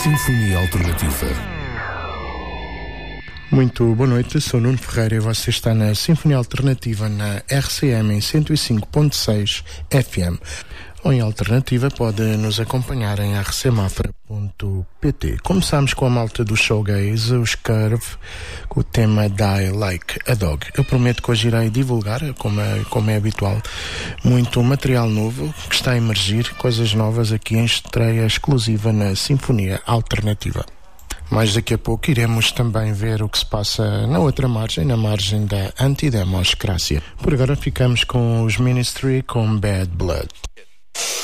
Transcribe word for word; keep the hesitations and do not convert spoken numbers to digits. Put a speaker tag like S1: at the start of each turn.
S1: Sinfonia Alternativa.
S2: Muito boa noite, sou Nuno Ferreira e você está na Sinfonia Alternativa na R C M em cento e cinco ponto seis F M. Ou em alternativa pode nos acompanhar em r c mafra ponto p t. Começamos com a malta do Showgaze, os Curve, com o tema Die Like a Dog. Eu prometo que hoje irei divulgar, como é, como é habitual, muito material novo que está a emergir, coisas novas aqui em estreia exclusiva na Sinfonia Alternativa. Mais daqui a pouco iremos também ver o que se passa na outra margem, na margem da antidemocracia. Por agora ficamos com os Ministry com Bad Blood.